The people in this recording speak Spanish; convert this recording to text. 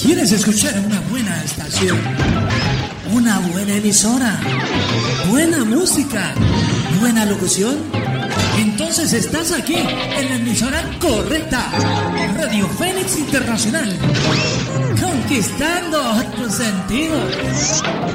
¿Quieres escuchar una buena estación? ¿Una buena emisora? ¿Buena música? ¿Buena locución? Entonces estás aquí, en la emisora correcta. Radio Fénix Internacional. Conquistando tus sentidos.